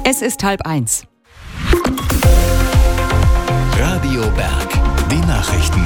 Es ist 12:30. Radio Berg, die Nachrichten.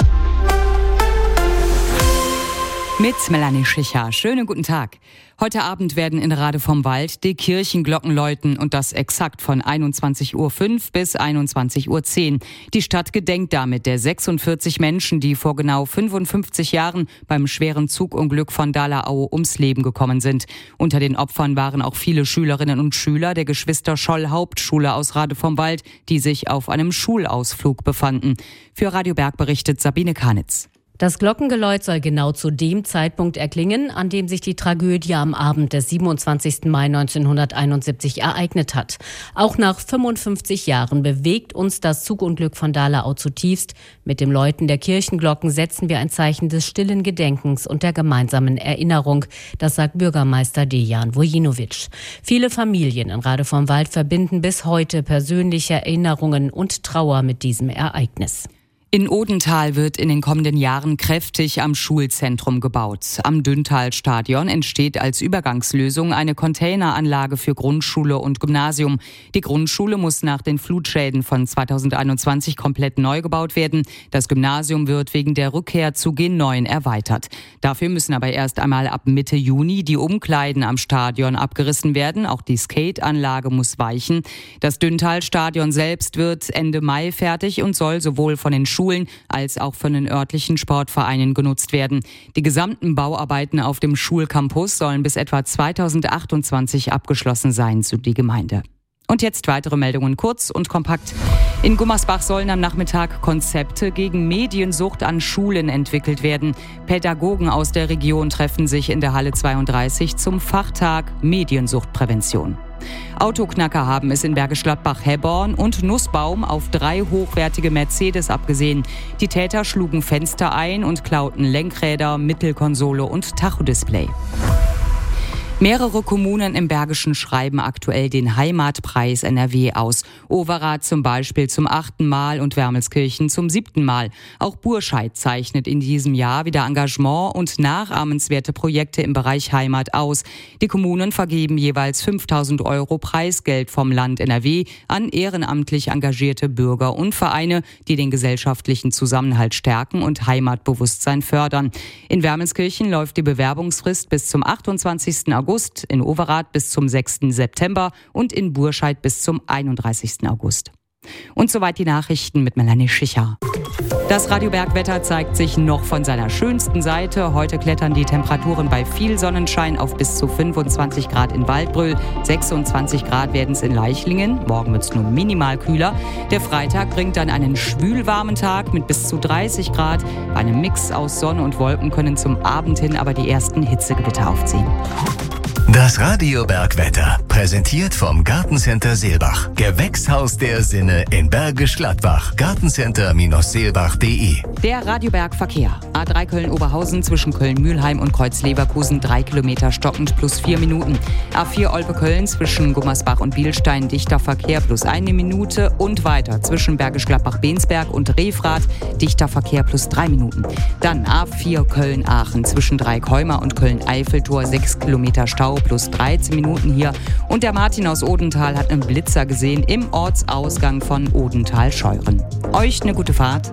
Mit Melanie Schicher. Schönen guten Tag. Heute Abend werden in Rade vom Wald die Kirchenglocken läuten und das exakt von 21:05 Uhr bis 21:10 Uhr. Die Stadt gedenkt damit der 46 Menschen, die vor genau 55 Jahren beim schweren Zugunglück von Dahleraue ums Leben gekommen sind. Unter den Opfern waren auch viele Schülerinnen und Schüler der Geschwister-Scholl-Hauptschule aus Rade vom Wald, die sich auf einem Schulausflug befanden. Für Radio Berg berichtet Sabine Kanitz. Das Glockengeläut soll genau zu dem Zeitpunkt erklingen, an dem sich die Tragödie am Abend des 27. Mai 1971 ereignet hat. Auch nach 55 Jahren bewegt uns das Zugunglück von Dahlerau zutiefst. Mit dem Läuten der Kirchenglocken setzen wir ein Zeichen des stillen Gedenkens und der gemeinsamen Erinnerung. Das sagt Bürgermeister Dejan Vujinovic. Viele Familien in Rade vom Wald verbinden bis heute persönliche Erinnerungen und Trauer mit diesem Ereignis. In Odenthal wird in den kommenden Jahren kräftig am Schulzentrum gebaut. Am Dünntal-Stadion entsteht als Übergangslösung eine Containeranlage für Grundschule und Gymnasium. Die Grundschule muss nach den Flutschäden von 2021 komplett neu gebaut werden. Das Gymnasium wird wegen der Rückkehr zu G9 erweitert. Dafür müssen aber erst einmal ab Mitte Juni die Umkleiden am Stadion abgerissen werden. Auch die Skateanlage muss weichen. Das Dünntal-Stadion selbst wird Ende Mai fertig und soll sowohl von den Schulen als auch von den örtlichen Sportvereinen genutzt werden. Die gesamten Bauarbeiten auf dem Schulcampus sollen bis etwa 2028 abgeschlossen sein, so die Gemeinde. Und jetzt weitere Meldungen kurz und kompakt. In Gummersbach sollen am Nachmittag Konzepte gegen Mediensucht an Schulen entwickelt werden. Pädagogen aus der Region treffen sich in der Halle 32 zum Fachtag Mediensuchtprävention. Autoknacker haben es in Bergisch Gladbach, Hebborn und Nussbaum auf 3 hochwertige Mercedes abgesehen. Die Täter schlugen Fenster ein und klauten Lenkräder, Mittelkonsole und Tachodisplay. Mehrere Kommunen im Bergischen schreiben aktuell den Heimatpreis NRW aus. Overath zum Beispiel zum 8. Mal und Wermelskirchen zum 7. Mal. Auch Burscheid zeichnet in diesem Jahr wieder Engagement und nachahmenswerte Projekte im Bereich Heimat aus. Die Kommunen vergeben jeweils 5.000 € Preisgeld vom Land NRW an ehrenamtlich engagierte Bürger und Vereine, die den gesellschaftlichen Zusammenhalt stärken und Heimatbewusstsein fördern. In Wermelskirchen läuft die Bewerbungsfrist bis zum 28. August, in Overath bis zum 6. September und in Burscheid bis zum 31. August. Und soweit die Nachrichten mit Melanie Schicher. Das Radio Berg-Wetter zeigt sich noch von seiner schönsten Seite. Heute klettern die Temperaturen bei viel Sonnenschein auf bis zu 25 Grad in Waldbröl. 26 Grad werden es in Leichlingen. Morgen wird es nur minimal kühler. Der Freitag bringt dann einen schwülwarmen Tag mit bis zu 30 Grad. Bei einem Mix aus Sonne und Wolken können zum Abend hin aber die ersten Hitzegewitter aufziehen. Das Radio Berg-Wetter, präsentiert vom Gartencenter Seelbach. Gewächshaus der Sinne in Bergisch Gladbach. Gartencenter-seelbach.de. Der Radio Berg Verkehr. A3 Köln-Oberhausen zwischen Köln-Mühlheim und Kreuz-Leverkusen 3 Kilometer stockend plus 4 Minuten. A4 Olpe-Köln zwischen Gummersbach und Bielstein dichter Verkehr plus 1 Minute und weiter zwischen Bergisch Gladbach-Bensberg und Refrath dichter Verkehr plus 3 Minuten. Dann A4 Köln-Aachen zwischen Dreieckheuma und Köln-Eiffeltor 6 Kilometer Stau plus 13 Minuten hier. Und der Martin aus Odenthal hat einen Blitzer gesehen im Ortsausgang von Odenthal-Scheuren. Euch eine gute Fahrt.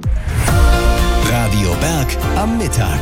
Radio Berg am Mittag.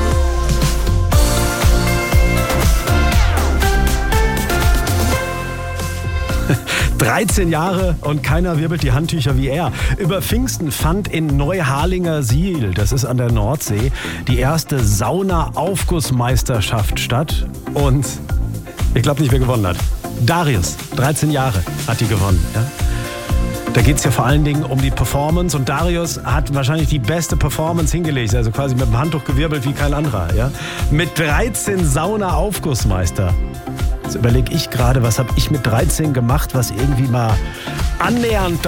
– 13 Jahre und keiner wirbelt die Handtücher wie er. Über Pfingsten fand in Neuharlinger Siel, das ist an der Nordsee, die erste Sauna-Aufgussmeisterschaft statt. Und ich glaube nicht, wer gewonnen hat. Darius, 13 Jahre hat die gewonnen. Ja? Da geht es ja vor allen Dingen um die Performance und Darius hat wahrscheinlich die beste Performance hingelegt, also quasi mit dem Handtuch gewirbelt wie kein anderer. Ja? Mit 13 Sauna-Aufgussmeister. Jetzt überlege ich gerade, was habe ich mit 13 gemacht, was irgendwie mal annähernd